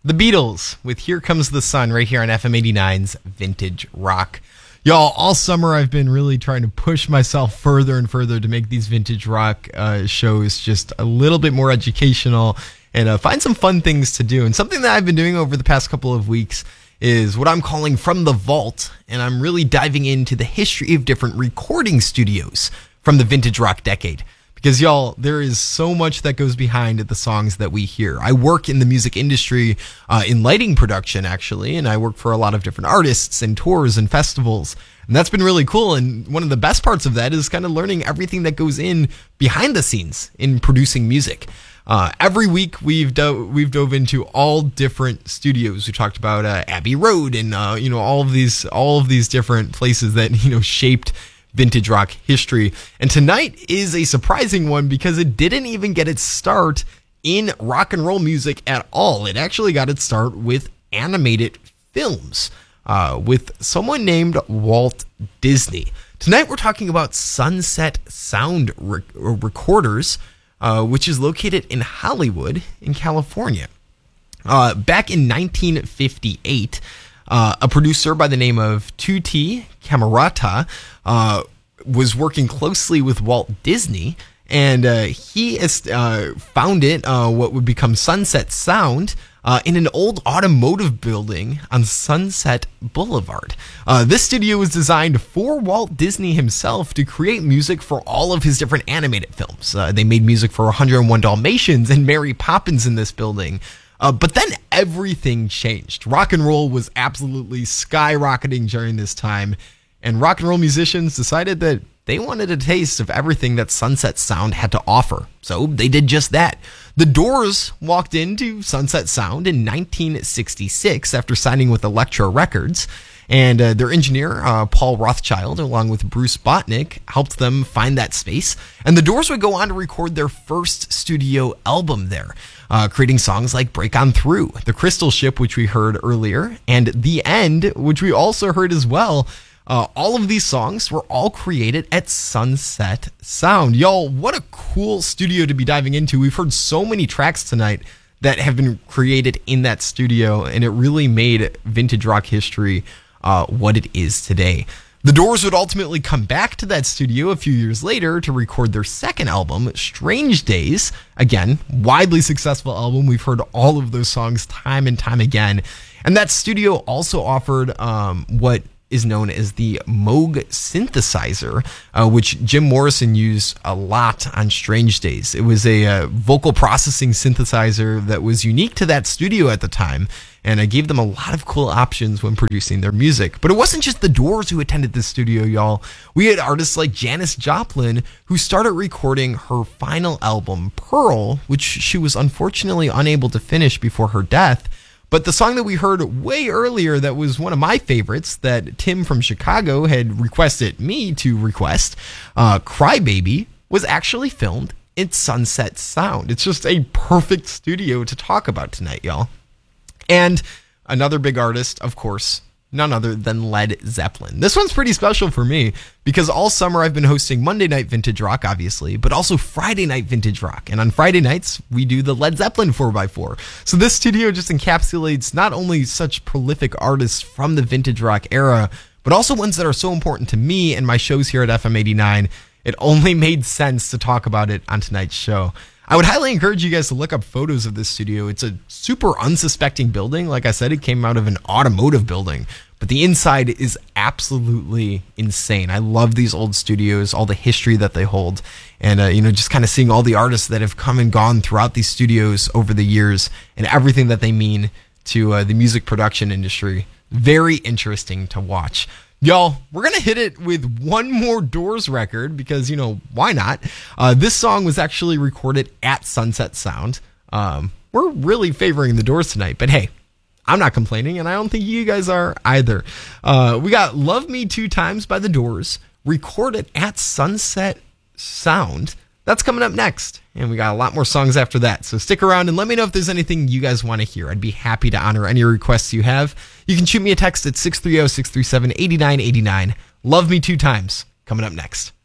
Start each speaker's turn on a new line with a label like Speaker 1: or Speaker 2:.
Speaker 1: The Beatles with Here Comes the Sun right here on FM 89's Vintage Rock. Y'all, all summer I've been really trying to push myself further and further to make these Vintage Rock shows just a little bit more educational and find some fun things to do. And something that I've been doing over the past couple of weeks is what I'm calling From the Vault, and I'm really diving into the history of different recording studios from the Vintage Rock decade. Because, y'all, there is so much that goes behind the songs that we hear. I work in the music industry, in lighting production, actually, and I work for a lot of different artists and tours and festivals. And that's been really cool. And one of the best parts of that is kind of learning everything that goes in behind the scenes in producing music. Every week we've dove into all different studios. We talked about Abbey Road and all of these different places that shaped Vintage Rock history. And tonight is a surprising one because it didn't even get its start in rock and roll music at all. It actually got its start with animated films, with someone named Walt Disney. Tonight we're talking about Sunset Sound Recorders, which is located in Hollywood in California. Back in 1958, a producer by the name of Tutti Camerata was working closely with Walt Disney, and he founded what would become Sunset Sound in an old automotive building on Sunset Boulevard. This studio was designed for Walt Disney himself to create music for all of his different animated films. They made music for 101 Dalmatians and Mary Poppins in this building. But then everything changed. Rock and roll was absolutely skyrocketing during this time, and rock and roll musicians decided that they wanted a taste of everything that Sunset Sound had to offer. So they did just that. The Doors walked into Sunset Sound in 1966 after signing with Elektra Records, and their engineer, Paul Rothchild, along with Bruce Botnick, helped them find that space. And the Doors would go on to record their first studio album there, creating songs like Break On Through, The Crystal Ship, which we heard earlier, and The End, which we also heard as well. All of these songs were all created at Sunset Sound. Y'all, what a cool studio to be diving into. We've heard so many tracks tonight that have been created in that studio, and it really made Vintage Rock history what it is today. The Doors would ultimately come back to that studio a few years later to record their second album, Strange Days. Again, widely successful album. We've heard all of those songs time and time again. And that studio also offered what is known as the Moog synthesizer, which Jim Morrison used a lot on Strange Days. It was a vocal processing synthesizer that was unique to that studio at the time, and it gave them a lot of cool options when producing their music. But it wasn't just the Doors who attended this studio, y'all. We had artists like Janis Joplin, who started recording her final album, Pearl, which she was unfortunately unable to finish before her death. But the song that we heard way earlier that was one of my favorites that Tim from Chicago had requested me to request, Cry Baby, was actually filmed in Sunset Sound. It's just a perfect studio to talk about tonight, y'all. And another big artist, of course, none other than Led Zeppelin. This one's pretty special for me because all summer I've been hosting Monday Night Vintage Rock, obviously, but also Friday Night Vintage Rock. And on Friday nights, we do the Led Zeppelin 4x4. So this studio just encapsulates not only such prolific artists from the Vintage Rock era, but also ones that are so important to me and my shows here at FM 89. It only made sense to talk about it on tonight's show. I would highly encourage you guys to look up photos of this studio. It's a super unsuspecting building. Like I said, it came out of an automotive building, but the inside is absolutely insane. I love these old studios, all the history that they hold, and just kind of seeing all the artists that have come and gone throughout these studios over the years and everything that they mean to the music production industry. Very interesting to watch. Y'all, we're going to hit it with one more Doors record because, why not? This song was actually recorded at Sunset Sound. We're really favoring the Doors tonight, but hey, I'm not complaining, and I don't think you guys are either. We got Love Me Two Times by the Doors, recorded at Sunset Sound. That's coming up next, and we got a lot more songs after that. So stick around and let me know if there's anything you guys want to hear. I'd be happy to honor any requests you have. You can shoot me a text at 630-637-8989. Love Me Two Times, coming up next.